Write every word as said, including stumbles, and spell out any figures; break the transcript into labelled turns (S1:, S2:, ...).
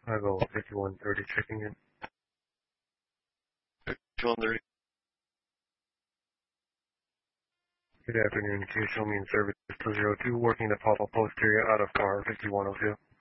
S1: I go fifty-one thirty checking in.
S2: fifty-one thirty.
S1: Good afternoon. Can you show me in service two zero two working the Papa posterior out of car fifty-one oh two?